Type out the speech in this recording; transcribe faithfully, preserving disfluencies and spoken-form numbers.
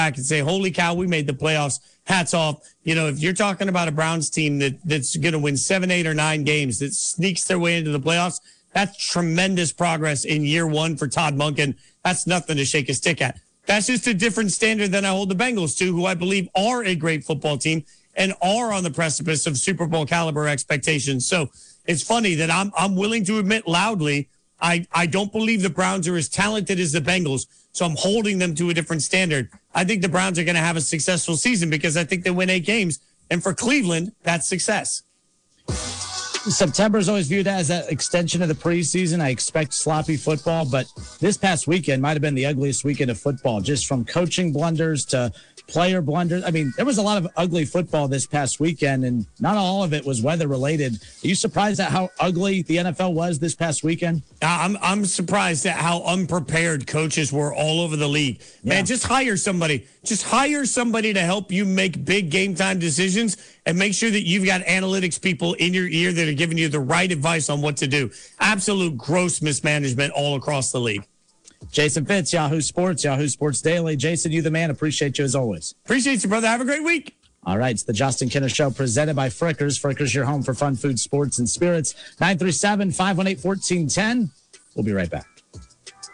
back and say, holy cow, we made the playoffs. Hats off. You know, if you're talking about a Browns team that, that's going to win seven, eight, or nine games, that sneaks their way into the playoffs, that's tremendous progress in year one for Todd Monken. That's nothing to shake a stick at. That's just a different standard than I hold the Bengals to, who I believe are a great football team and are on the precipice of Super Bowl caliber expectations. So it's funny that I'm I'm willing to admit loudly, I, I don't believe the Browns are as talented as the Bengals, so I'm holding them to a different standard. I think the Browns are going to have a successful season because I think they win eight games. And for Cleveland, that's success. September is always viewed as an extension of the preseason. I expect sloppy football, but this past weekend might have been the ugliest weekend of football, just from coaching blunders to player blunders. I mean, there was a lot of ugly football this past weekend, and not all of it was weather related. Are you surprised at how ugly the N F L was this past weekend? I'm I'm surprised at how unprepared coaches were all over the league. Man, yeah. just hire somebody. Just hire somebody to help you make big game time decisions and make sure that you've got analytics people in your ear that are giving you the right advice on what to do. Absolute gross mismanagement all across the league. Jason Fitz, Yahoo Sports, Yahoo Sports Daily. Jason, you the man. Appreciate you as always. Appreciate you, brother. Have a great week. All right, it's the Justin Kinner Show presented by Frickers. Frickers, your home for fun, food, sports, and spirits. nine three seven, five one eight, one four one zero. We'll be right back.